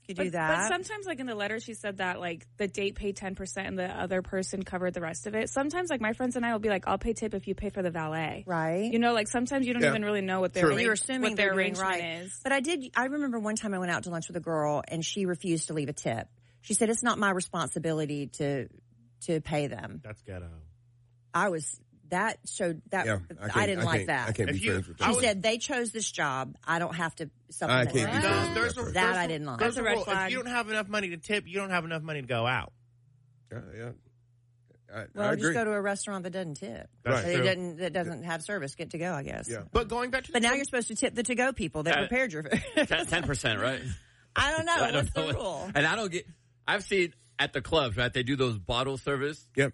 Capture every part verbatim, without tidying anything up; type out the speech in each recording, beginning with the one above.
You but, do that. But sometimes, like in the letter, she said that like the date paid ten percent and the other person covered the rest of it. Sometimes, like my friends and I will be like, "I'll pay tip if you pay for the valet." Right. You know, like sometimes you don't Yeah. even really know what their True. arra- You're assuming what their they're doing arrangement right. is. But I did. I remember one time I went out to lunch with a girl and she refused to leave a tip. She said, "It's not my responsibility to to pay them." That's ghetto. I was. That showed that Yeah, I, I, can't, didn't I like can't, that. I can't be If you- friends with She I that. was- said they chose this job. I don't have to supplement. I can't be it. friends with There's, that. there's, That there's I a- didn't like. There's That's a a red rule. flag. If you don't have enough money to tip, you don't have enough money to go out. Yeah, yeah. I, Well, I just agree. go to a restaurant that doesn't tip. That's That true. doesn't that doesn't have service. Get to go, I guess. Yeah. But going back to But the now you're supposed to tip the to-go people that Uh, prepared your food. ten percent, right? I don't know. I don't What's know the what- rule? And I don't get. I've seen at the clubs, right? They do those bottle service. Yep.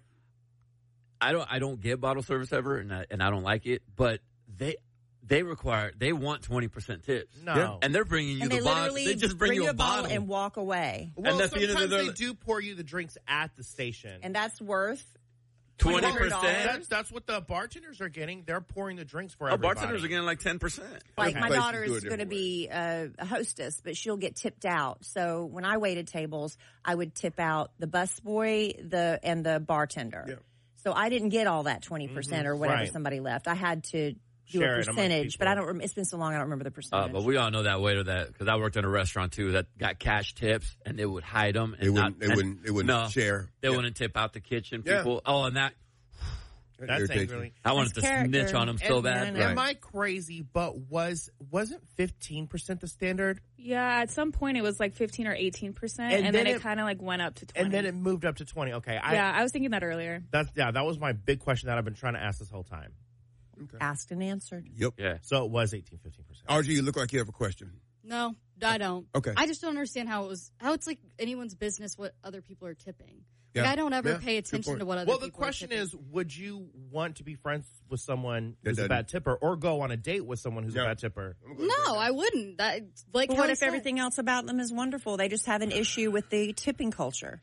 I don't. I don't get bottle service ever, and I, and I don't like it. But they they require. They want twenty percent tips. No. Yeah. And they're bringing you And the they bottle. literally They just bring, you a bottle, bottle. and walk away. Well, And at the end of the sometimes day- they do pour you the drinks at the station. And that's worth Twenty twenty percent. That's, that's what the bartenders are getting. They're pouring the drinks for Oh, everybody. bartenders are getting like ten percent. Like Other my places daughter do is it going to different be uh, a hostess, but she'll get tipped out. So when I waited tables, I would tip out the busboy, the and the bartender. Yeah. So I didn't get all that twenty percent or whatever Right. somebody left. I had to do Share a it among percentage, but people. I don't. Rem- it's been so long, I don't remember the Uh, percentage. but we all know that waiter that because I worked in a restaurant too that got cash tips and they would hide them. And They wouldn't. not, They and- wouldn't. They wouldn't no, share. They Yeah. wouldn't tip out the kitchen Yeah. people. Oh, and that That That's irritates angrily. me. I wanted That's to character. snitch on them so And- bad. and Right. Am I crazy? But was wasn't fifteen percent the standard? Yeah, at some point it was like fifteen or eighteen percent, And and, then then, it- it, kind of like went up to twenty. And then it moved up to twenty. Okay, I, yeah, I was thinking that earlier. that's yeah. That was my big question that I've been trying to ask this whole time. Asked and answered. Yep. Yeah. So it was eighteen, fifteen percent. R G, you look like you have a question. No, I don't. Okay. I just don't understand how it was, how it's like anyone's business what other people are tipping. Like, Yeah. I don't ever Yeah. pay Good attention point. to what other Well, people the question are tipping. is, would you want to be friends with someone That who's a doesn't- bad tipper, or go on a date with someone who's No. a bad tipper? No, I wouldn't. That, like, But how what I if said. everything else about them is wonderful? They just have an issue with the tipping culture.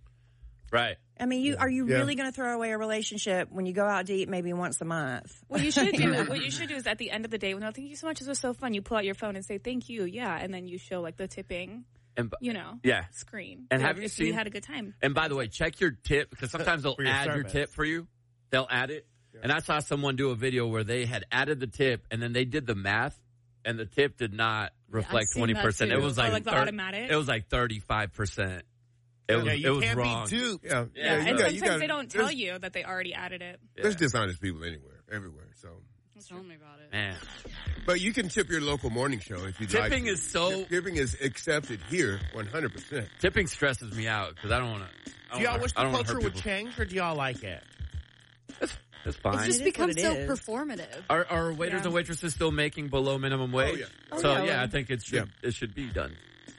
Right. I mean, you are you Yeah. really going to throw away a relationship when you go out to eat maybe once a month? What you should do, what you should do is at the end of the day, when they're thank you so much, this was so fun. You pull out your phone and say thank you, yeah, and then you show like the tipping, And b- you know, yeah. screen. And Like, have you if seen- had a good time? And by the way, check your tip because sometimes they'll For your add your service. tip for you. They'll add it. And I saw someone do a video where they had added the tip and then they did the math and the tip did not reflect seen twenty that percent. too. It was Oh, like, like the thir- automatic? It was like thirty-five percent. It was, yeah, it you was can't wrong. be duped. Yeah. Yeah, Yeah, you and got- you sometimes got- they don't tell there's- you that they already added it. There's dishonest people anywhere, everywhere. So, Tell me about it. Man. but you can tip your local morning show if you like. Tipping is so- Tipping is accepted here, one hundred percent. Tipping stresses me out because I don't want to. Do y'all wish the culture would change, or do y'all like it? It's fine. It's just is become what it so is. performative. Are, are waiters Yeah. and waitresses still making below minimum wage? yeah. Oh, So yeah, yeah, well- I think it should Yeah. it should be done.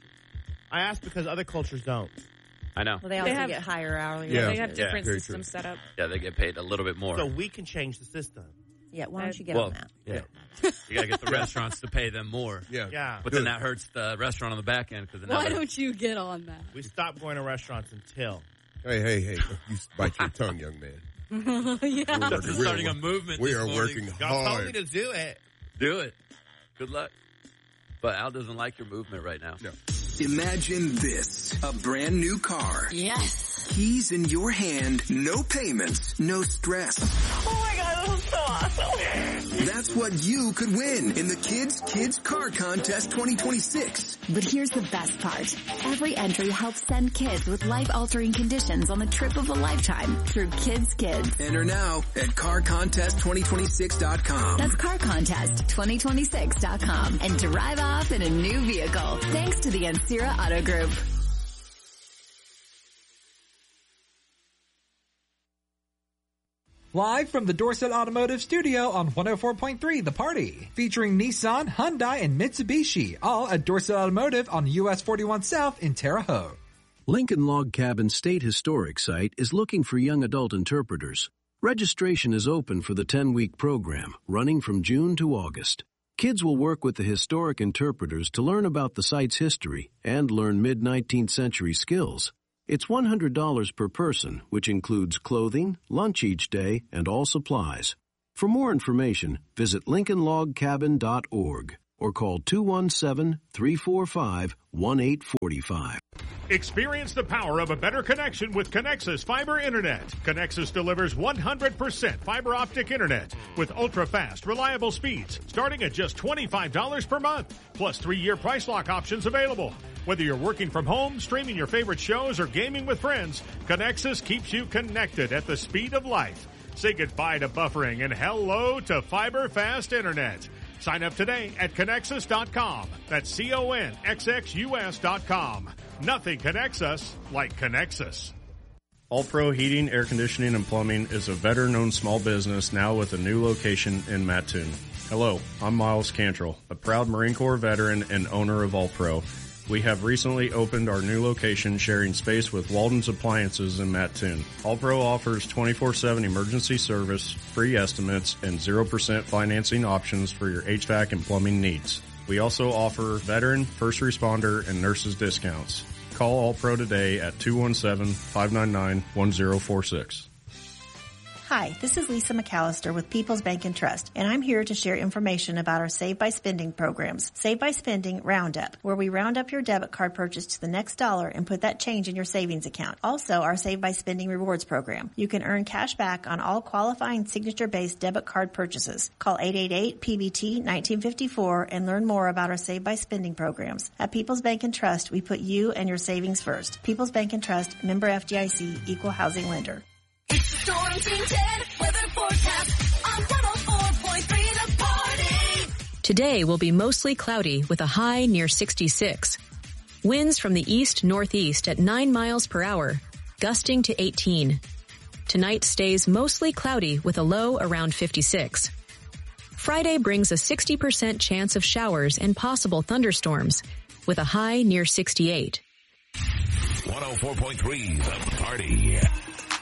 I ask because other cultures don't. I know. Well, they also have- get higher hourly. Yeah. They have wages. Yeah, different very systems set up. Yeah, they get paid a little bit more. So we can change the system. Yeah, why don't you get well, on that? yeah, you gotta get the restaurants to pay them more. Yeah. Yeah. But then that hurts the restaurant on the back end because Why don't you get on that? We stop going to restaurants until. Hey, hey, hey! You bite your tongue, young man. yeah. We're working- we're- starting a movement. We this are morning. working Y'all told me hard. to do it. Do it. Good luck. But Al doesn't like your movement right now. No. Imagine this, a brand new car. Yes. Keys in your hand, no payments, no stress. Oh my god, this is so awesome! That's what you could win in the Kids Kids Car Contest twenty twenty-six. But here's the best part. Every entry helps send kids with life-altering conditions on the trip of a lifetime through Kids Kids. Enter now at car contest twenty twenty-six dot com. That's car contest twenty twenty-six dot com and drive off in a new vehicle. Thanks to the Ancira Auto Group. Live from the Dorset Automotive Studio on one oh four point three The Party. Featuring Nissan, Hyundai, and Mitsubishi. All at Dorset Automotive on U S forty-one South in Terre Haute. Lincoln Log Cabin State Historic Site is looking for young adult interpreters. Registration is open for the ten-week program, running from June to August. Kids will work with the historic interpreters to learn about the site's history and learn mid-nineteenth century skills. It's one hundred dollars per person, which includes clothing, lunch each day, and all supplies. For more information, visit lincoln log cabin dot org. or call two one seven, three four five, one eight four five. Experience the power of a better connection with Connexus Fiber Internet. Connexus delivers one hundred percent fiber optic internet with ultra-fast, reliable speeds starting at just twenty-five dollars per month, plus three-year price lock options available. Whether you're working from home, streaming your favorite shows, or gaming with friends, Connexus keeps you connected at the speed of light. Say goodbye to buffering and hello to fiber fast internet. Sign up today at Connexus dot com. That's C O N X X U S dot com. Nothing connects us like Connexus. All Pro Heating, Air Conditioning, and Plumbing is a veteran-owned small business now with a new location in Mattoon. Hello, I'm Miles Cantrell, a proud Marine Corps veteran and owner of All Pro. We have recently opened our new location sharing space with Walden's Appliances in Mattoon. All Pro offers twenty-four seven emergency service, free estimates, and zero percent financing options for your H V A C and plumbing needs. We also offer veteran, first responder, and nurses discounts. Call All Pro today at two one seven, five nine nine, one zero four six. Hi, this is Lisa McAllister with People's Bank and Trust, and I'm here to share information about our Save by Spending programs. Save by Spending Roundup, where we round up your debit card purchase to the next dollar and put that change in your savings account. Also, our Save by Spending Rewards program. You can earn cash back on all qualifying signature-based debit card purchases. Call eight eight eight P B T nineteen fifty-four and learn more about our Save by Spending programs. At People's Bank and Trust, we put you and your savings first. People's Bank and Trust, member F D I C, equal housing lender. It's the Storm Team ten weather forecast on one oh four point three The Party. Today will be mostly cloudy with a high near sixty-six. Winds from the east-northeast at nine miles per hour, gusting to eighteen. Tonight stays mostly cloudy with a low around fifty-six. Friday brings a sixty percent chance of showers and possible thunderstorms with a high near sixty-eight. one oh four point three The Party.